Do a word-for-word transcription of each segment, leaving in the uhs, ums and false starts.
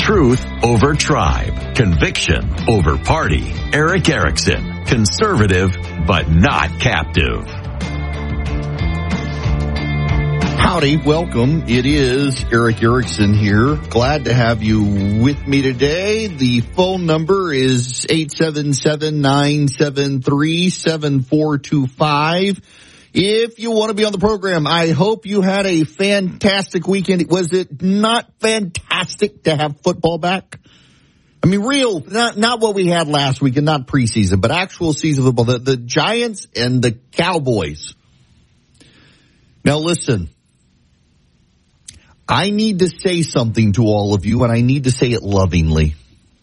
Truth over tribe. Conviction over party. Erick Erickson. Conservative, but not captive. Howdy, welcome. It is Erick Erickson here. Glad to have you with me today. The phone number is eight seven seven, nine seven three, seven four two five. If you want to be on the program, I hope you had a fantastic weekend. Was it not fantastic to have football back? I mean, real, not not what we had last week and not preseason, but actual season football. The, the Giants and the Cowboys. Now listen, I need to say something to all of you, and I need to say it lovingly.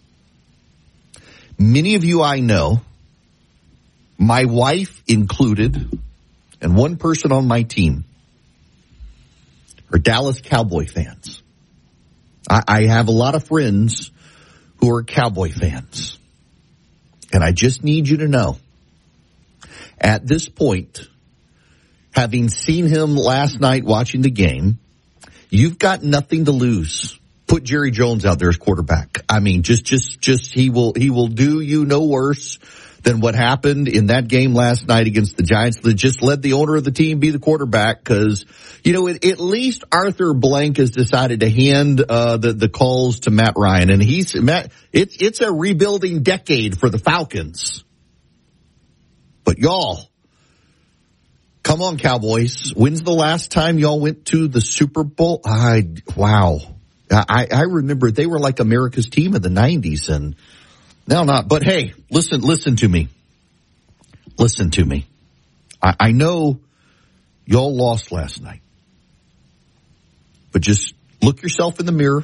Many of you I know, my wife included, and one person on my team, are Dallas Cowboy fans. I, I have a lot of friends who are Cowboy fans. And I just need you to know, at this point, having seen him last night watching the game, you've got nothing to lose. Put Jerry Jones out there as quarterback. I mean, just, just, just, he will, he will do you no worse than what happened in that game last night against the Giants. That just let the owner of the team be the quarterback, because, you know, it, at least Arthur Blank has decided to hand uh, the the calls to Matt Ryan, and he's Matt. It's it's a rebuilding decade for the Falcons. But y'all, come on, Cowboys! When's the last time y'all went to the Super Bowl? I wow, I I remember they were like America's team in the nineties, and now not. But hey, listen, listen to me. Listen to me. I, I know y'all lost last night, but just look yourself in the mirror.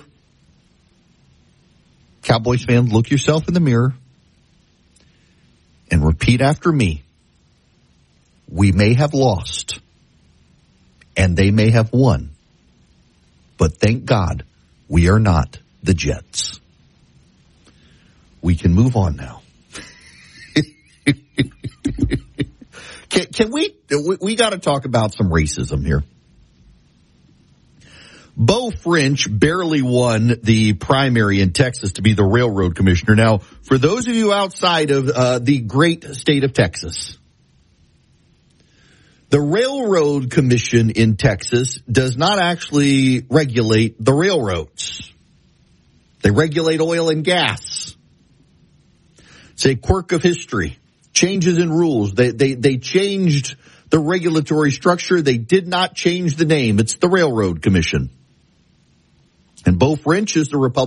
Cowboys fans, look yourself in the mirror and repeat after me. We may have lost and they may have won, but thank God we are not the Jets. We can move on now. can, can we, we, we got to talk about some racism here. Bo French barely won the primary in Texas to be the railroad commissioner. Now, for those of you outside of uh, the great state of Texas, the Railroad Commission in Texas does not actually regulate the railroads. They regulate oil and gas. It's a quirk of history. Changes in rules. They, they, they changed the regulatory structure. They did not change the name. It's the Railroad Commission. And Bo French is the Republican